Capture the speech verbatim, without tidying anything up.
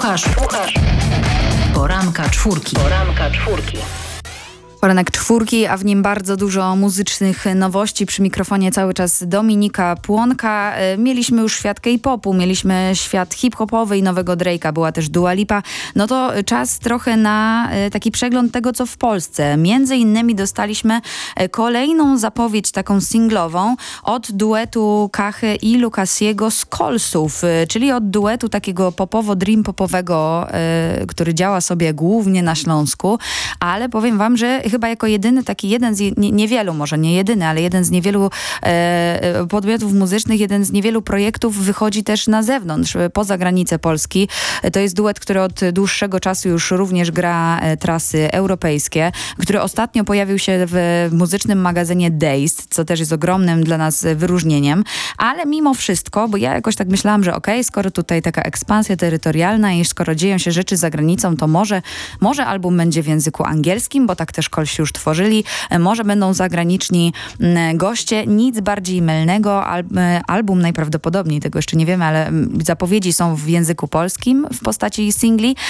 Słuchasz, słuchasz. Poranka czwórki. Poranka czwórki. Poranek czwórki, a w nim bardzo dużo muzycznych nowości. Przy mikrofonie cały czas Dominika Płonka. Mieliśmy już świat K-popu, mieliśmy świat hip-hopowy i nowego Drake'a, była też Dua Lipa. No to czas trochę na taki przegląd tego, co w Polsce. Między innymi dostaliśmy kolejną zapowiedź taką singlową od duetu Kachy i Lukasiego z Kolsów, czyli od duetu takiego popowo-dream-popowego, który działa sobie głównie na Śląsku, ale powiem wam, że chyba jako jedyny, taki jeden z nie, niewielu, może nie jedyny, ale jeden z niewielu e, podmiotów muzycznych, jeden z niewielu projektów wychodzi też na zewnątrz, poza granicę Polski. To jest duet, który od dłuższego czasu już również gra e, trasy europejskie, który ostatnio pojawił się w muzycznym magazynie Dazed, co też jest ogromnym dla nas wyróżnieniem, ale mimo wszystko, bo ja jakoś tak myślałam, że okej, okay, skoro tutaj taka ekspansja terytorialna i skoro dzieją się rzeczy za granicą, to może, może album będzie w języku angielskim, bo tak też Kolsi już tworzyli. Może będą zagraniczni goście. Nic bardziej mylnego. Al- album najprawdopodobniej, tego jeszcze nie wiemy, ale zapowiedzi są w języku polskim w postaci singli,